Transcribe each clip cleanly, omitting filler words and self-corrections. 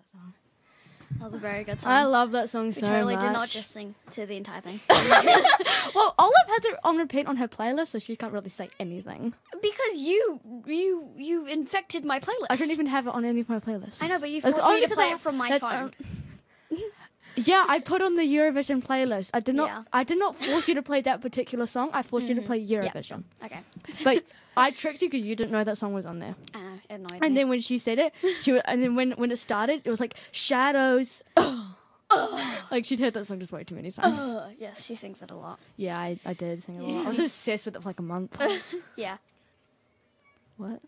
song. That was a very good song. I love that song so much. We totally did not just sing to the entire thing. Well, Olive has it on repeat on her playlist, so she can't really say anything. Because you infected my playlist. I don't even have it on any of my playlists. I know, but you That's forced me only to 'cause play it from my that's phone. Yeah, I put on the Eurovision playlist. I did not. Yeah. I did not force you to play that particular song. I forced you to play Eurovision. Okay. But I tricked you because you didn't know that song was on there. I know, it annoyed And me. then when she said it, and then when it started, it was like shadows. Like she'd heard that song just way too many times. Yes, she sings it a lot. Yeah, I did sing it a lot. I was obsessed with it for like a month. Yeah. What?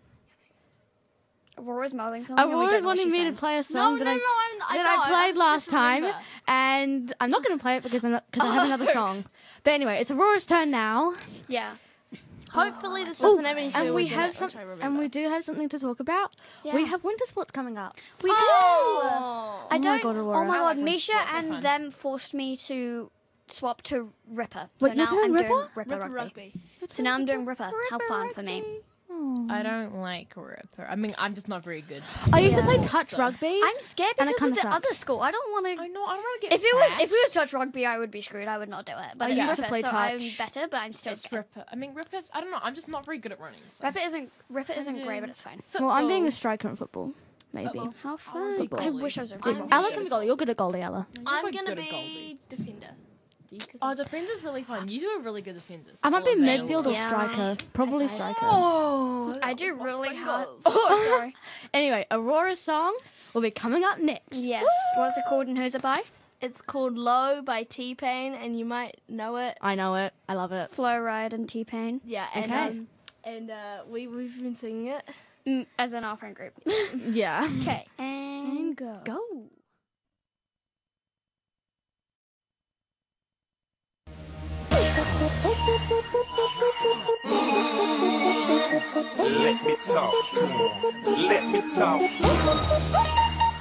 Aurora's mouthing something. and we Aurora don't know what wanted she's me to saying. play a song that I played last time, and I'm not going to play it because I have another song. But anyway, it's Aurora's turn now. Yeah. Hopefully this doesn't have any And swear we words in have it, some, which I remember. and we do have something to talk about. Yeah. We have winter sports coming up. We do. Oh. I Oh my don't. God, Aurora. Oh my I god, like Misha winter sports, they're and fun. them forced me to swap to Ripper. Wait, so you're now doing I'm Ripper? doing Ripper Ripper rugby. rugby. So now I'm doing Ripper. How fun for me. I don't like Ripper. I mean, I'm just not very good. I used to Yeah. play touch So- rugby. I'm scared And it because of kinda the sucks. other school. I don't want I to. know. I don't want to get. If it bashed. was touch rugby, I would be screwed. I would not do it. But I it's used to Ripper, play so I'm touch. better. But I'm still It's scared. Ripper. I mean, Ripper. I don't know. I'm just not very good at running. So. Ripper isn't great, but it's fine. Well, I'm being a Football. striker in football. Maybe. Football. How wanna be fun! I goalie. wish I was a I'm goalie. Ella can be goalie. You're good at goalie, Ella. I'm quite gonna good at be defender. Oh, defender's really fun. You two are really good defenders. I might be Olive, midfield or Yeah. striker. Probably Okay. striker. Oh, I do really hard. fingers. Oh, sorry. Anyway, Aurora's song will be coming up next. Yes. What's it called and who's it by? It's called Low by T-Pain, and you might know it. I know it. I love it. Flo Rida and T-Pain. Yeah, Okay. and we've been singing it. As in our friend group. Yeah. Okay. And go. Go. Let me talk to him. Let me talk to him.